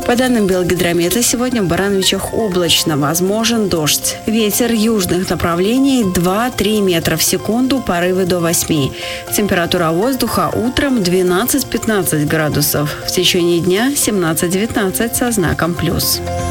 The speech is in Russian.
По данным Белгидромета, сегодня в Барановичах облачно, возможен дождь. Ветер южных направлений 2-3 метра в секунду, порывы до 8. Температура воздуха утром 12-15 градусов. В течение дня 17-19 со знаком плюс.